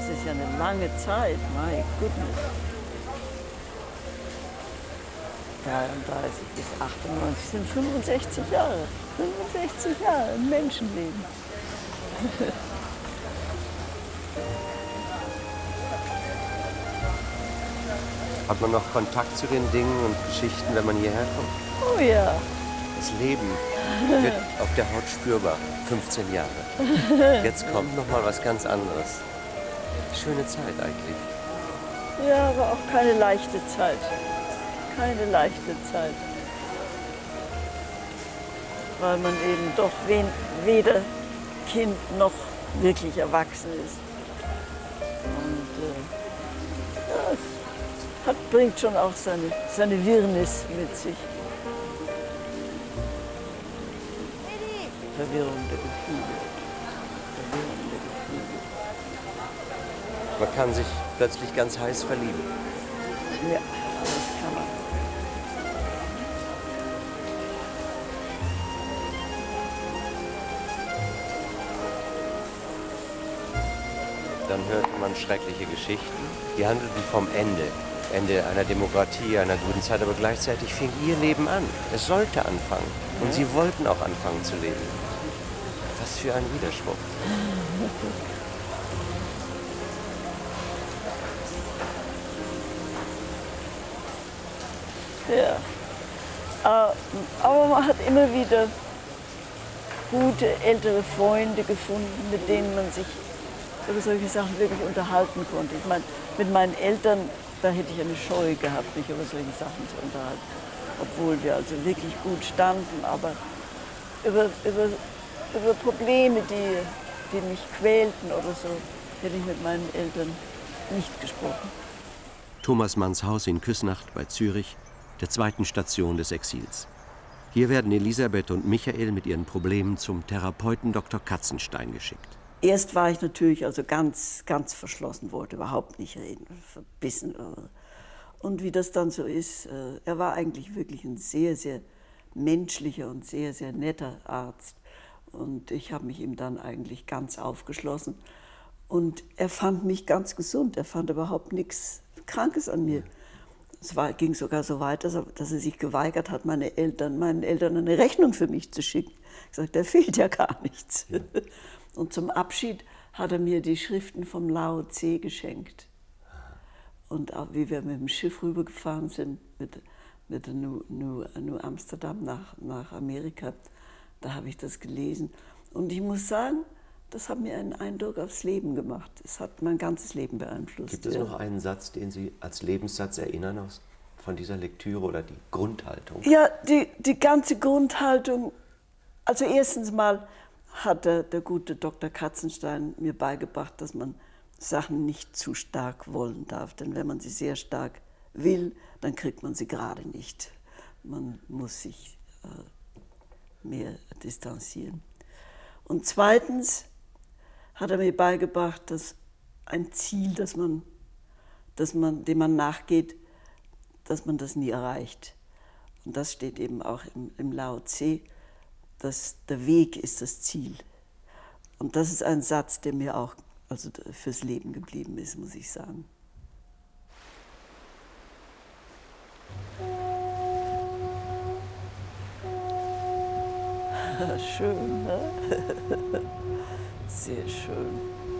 Das ist ja eine lange Zeit, my goodness. 33 bis 98 sind 65 Jahre. 65 Jahre ein Menschenleben. Hat man noch Kontakt zu den Dingen und Geschichten, wenn man hierher kommt? Oh ja. Das Leben wird auf der Haut spürbar. 15 Jahre. Jetzt kommt noch mal was ganz anderes. Schöne Zeit eigentlich. Ja, aber auch keine leichte Zeit. Keine leichte Zeit. Weil man eben doch weder Kind noch wirklich erwachsen ist. Und ja, es bringt schon auch seine Wirrnis mit sich. Verwirrende Gefühle. Verwirrende Gefühle. Man kann sich plötzlich ganz heiß verlieben. Ja, das kann man. Dann hörte man schreckliche Geschichten. Die handelten vom Ende. Ende einer Demokratie, einer guten Zeit. Aber gleichzeitig fing ihr Leben an. Es sollte anfangen. Und sie wollten auch anfangen zu leben. Was für ein Widerspruch. Ja. Aber man hat immer wieder gute ältere Freunde gefunden, mit denen man sich über solche Sachen wirklich unterhalten konnte. Ich meine, mit meinen Eltern, da hätte ich eine Scheu gehabt, mich über solche Sachen zu unterhalten. Obwohl wir also wirklich gut standen, aber über Probleme, die mich quälten oder so, hätte ich mit meinen Eltern nicht gesprochen. Thomas Manns Haus in Küsnacht bei Zürich, der zweiten Station des Exils. Hier werden Elisabeth und Michael mit ihren Problemen zum Therapeuten Dr. Katzenstein geschickt. Erst war ich natürlich also ganz verschlossen, wollte überhaupt nicht reden, verbissen. Und wie das dann so ist, er war eigentlich wirklich ein sehr, sehr menschlicher und sehr, sehr netter Arzt. Und ich habe mich ihm dann eigentlich ganz aufgeschlossen. Und er fand mich ganz gesund, er fand überhaupt nichts Krankes an mir. Es ging sogar so weit, dass er sich geweigert hat, meinen Eltern eine Rechnung für mich zu schicken. Ich sagte, da fehlt ja gar nichts. Ja. Und zum Abschied hat er mir die Schriften vom Lao Tse geschenkt. Und auch wie wir mit dem Schiff rübergefahren sind, mit der New Amsterdam nach Amerika, da habe ich das gelesen. Und ich muss sagen, das hat mir einen Eindruck aufs Leben gemacht. Es hat mein ganzes Leben beeinflusst. Gibt es noch einen Satz, den Sie als Lebenssatz erinnern von dieser Lektüre oder die Grundhaltung? Ja, die ganze Grundhaltung. Also erstens mal hat der gute Dr. Katzenstein mir beigebracht, dass man Sachen nicht zu stark wollen darf. Denn wenn man sie sehr stark will, dann kriegt man sie gerade nicht. Man muss sich mehr distanzieren. Und zweitens hat er mir beigebracht, dass ein Ziel, dem man nachgeht, dass man das nie erreicht. Und das steht eben auch im Lao Tse, dass der Weg ist das Ziel. Und das ist ein Satz, der mir auch fürs Leben geblieben ist, muss ich sagen. Schön, ne? Sehr schön.